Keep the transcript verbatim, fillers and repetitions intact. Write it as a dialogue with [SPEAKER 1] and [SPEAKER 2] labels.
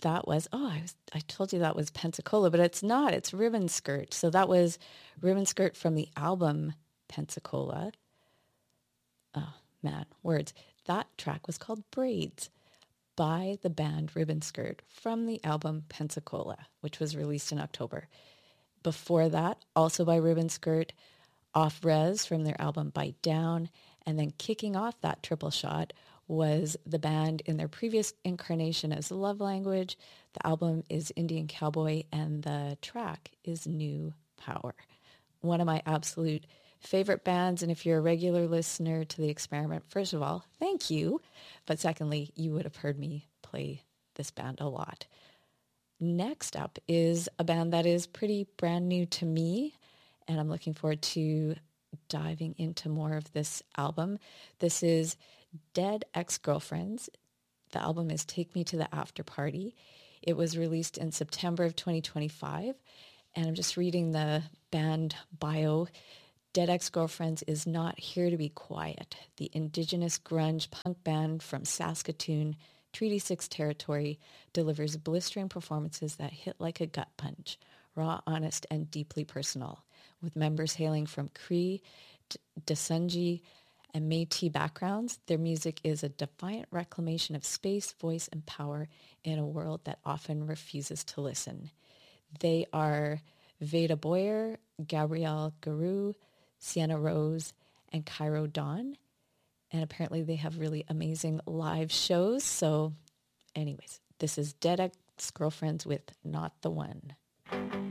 [SPEAKER 1] that was, oh, I was, I told you that was Pensacola, but it's not. It's Ribbon Skirt. So that was Ribbon Skirt from the album Pensacola. Oh, man, words. That track was called Braids by the band Ribbon Skirt from the album Pensacola, which was released in October. Before that, also by Ribbon Skirt, Off Res from their album Bite Down. And then kicking off that triple shot was the band in their previous incarnation as Love Language. The album is Indian Cowboy, and the track is New Power. One of my absolute favorite bands, and if you're a regular listener to The Experiment, first of all, thank you. But secondly, you would have heard me play this band a lot. Next up is a band that is pretty brand new to me, and I'm looking forward to diving into more of this album. This is Dead Ex-Girlfriends. The album is Take Me to the After Party. It was released in September of twenty twenty-five, and I'm just reading the band bio. Dead Ex-Girlfriends is not here to be quiet. The indigenous grunge punk band from Saskatoon, Treaty six territory, delivers blistering performances that hit like a gut punch, raw, honest, and deeply personal. With members hailing from Cree, Dasunji, and Métis backgrounds, their music is a defiant reclamation of space, voice, and power in a world that often refuses to listen. They are Veda Boyer, Gabrielle Garou, Sienna Rose, and Cairo Dawn. And apparently they have really amazing live shows. So anyways, this is Dead Ex-Girlfriends with Not the One.